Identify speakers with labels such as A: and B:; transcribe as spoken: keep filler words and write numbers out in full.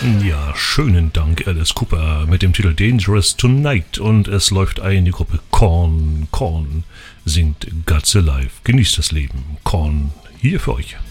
A: Ja, schönen Dank, Alice Cooper, mit dem Titel Dangerous Tonight. Und es läuft ein, die Gruppe Korn. Korn singt God's Alive. Genießt das Leben. Korn hier für euch.